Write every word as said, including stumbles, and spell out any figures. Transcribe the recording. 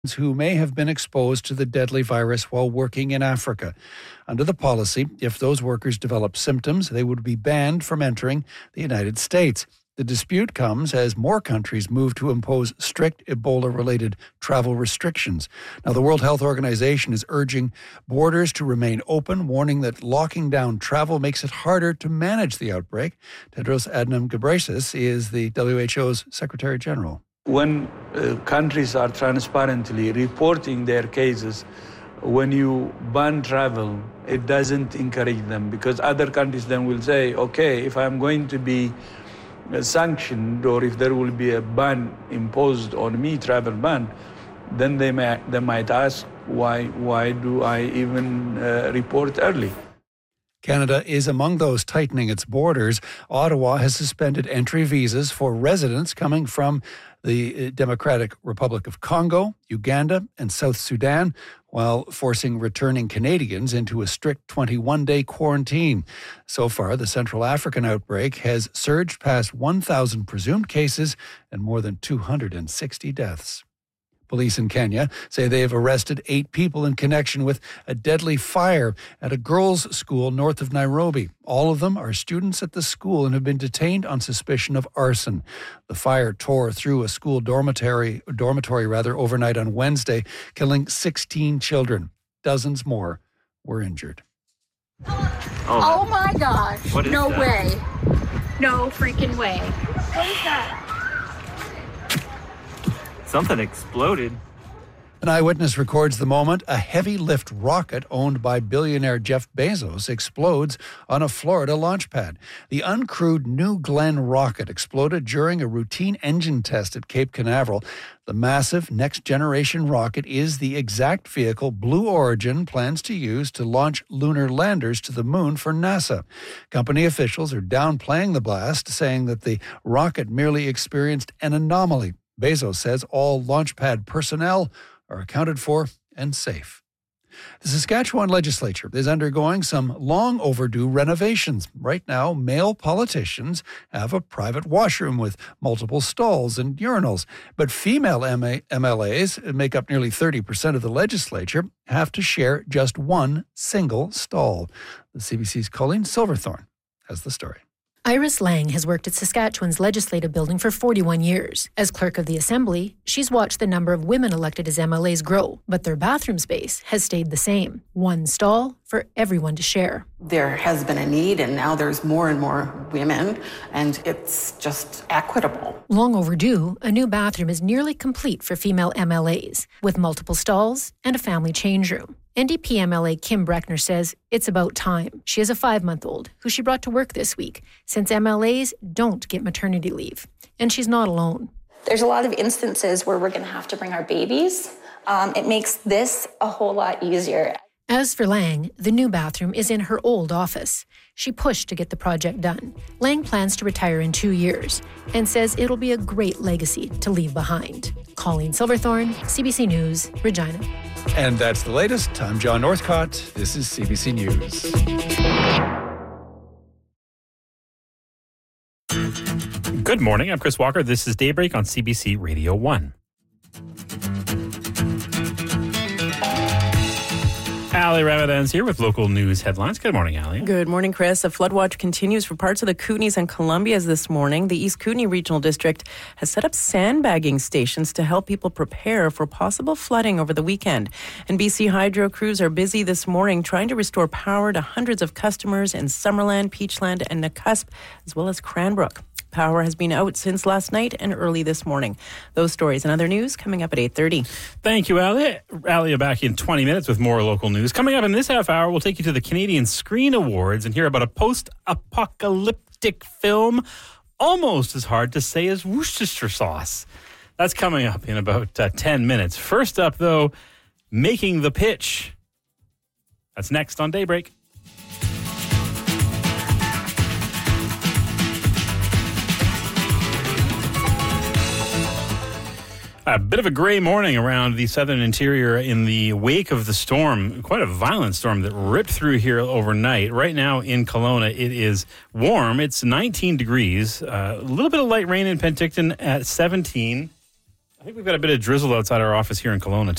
who may have been exposed to the deadly virus while working in Africa. Under the policy, if those workers develop symptoms, they would be banned from entering the United States. The dispute comes as more countries move to impose strict Ebola-related travel restrictions. Now, the World Health Organization is urging borders to remain open, warning that locking down travel makes it harder to manage the outbreak. Tedros Adhanom Ghebreyesus is the W H O's Secretary General. When uh, countries are transparently reporting their cases, when you ban travel, it doesn't encourage them, because other countries then will say, okay, if I'm going to be uh, sanctioned, or if there will be a ban imposed on me, travel ban, then they, may, they might ask, why, why do I even uh, report early? Canada is among those tightening its borders. Ottawa has suspended entry visas for residents coming from the Democratic Republic of Congo, Uganda, and South Sudan, while forcing returning Canadians into a strict twenty-one day quarantine. So far, the Central African outbreak has surged past one thousand presumed cases and more than two hundred sixty deaths. Police in Kenya say they have arrested eight people in connection with a deadly fire at a girls' school north of Nairobi. All of them are students at the school and have been detained on suspicion of arson. The fire tore through a school dormitory, dormitory rather, overnight on Wednesday, killing sixteen children. Dozens more were injured. Oh, oh my gosh. What is no that? way. No freaking way. What is that? Something exploded. An eyewitness records the moment a heavy lift rocket owned by billionaire Jeff Bezos explodes on a Florida launch pad. The uncrewed New Glenn rocket exploded during a routine engine test at Cape Canaveral. The massive next-generation rocket is the exact vehicle Blue Origin plans to use to launch lunar landers to the moon for NASA. Company officials are downplaying the blast, saying that the rocket merely experienced an anomaly. Bezos says all launch pad personnel are accounted for and safe. The Saskatchewan legislature is undergoing some long overdue renovations. Right now, male politicians have a private washroom with multiple stalls and urinals, but female M L As make up nearly thirty percent of the legislature, have to share just one single stall. The C B C's Colleen Silverthorne has the story. Iris Lang has worked at Saskatchewan's legislative building for forty-one years. As clerk of the Assembly, she's watched the number of women elected as M L As grow, but their bathroom space has stayed the same. One stall for everyone to share. There has been a need, and now there's more and more women, and it's just equitable. Long overdue, a new bathroom is nearly complete for female M L As, with multiple stalls and a family change room. N D P M L A Kim Breckner says it's about time. She has a five-month-old who she brought to work this week, since M L As don't get maternity leave. And she's not alone. There's a lot of instances where we're going to have to bring our babies. Um, it makes this a whole lot easier. As for Lang, the new bathroom is in her old office. She pushed to get the project done. Lang plans to retire in two years and says it'll be a great legacy to leave behind. Colleen Silverthorne, C B C News, Regina. And that's the latest. I'm John Northcott. This is C B C News. Good morning. I'm Chris Walker. This is Daybreak on C B C Radio one. Ali Ramadan's here with local news headlines. Good morning, Ali. Good morning, Chris. A flood watch continues for parts of the Kootenays and Columbias this morning. The East Kootenay Regional District has set up sandbagging stations to help people prepare for possible flooding over the weekend. And B C Hydro crews are busy this morning trying to restore power to hundreds of customers in Summerland, Peachland, and Nakusp, as well as Cranbrook. Power has been out since last night and early this morning. Those stories and other news coming up at eight thirty. Thank you, Ali. Ali, back in twenty minutes with more local news. Coming up in this half hour, we'll take you to the Canadian Screen Awards and hear about a post-apocalyptic film almost as hard to say as Worcestershire sauce. That's coming up in about uh, ten minutes. First up, though, Making the Pitch. That's next on Daybreak. A bit of a gray morning around the southern interior in the wake of the storm, quite a violent storm that ripped through here overnight. Right now in Kelowna, it is warm. It's nineteen degrees. Uh, a little bit of light rain in Penticton at seventeen. I think we've got a bit of drizzle outside our office here in Kelowna, too.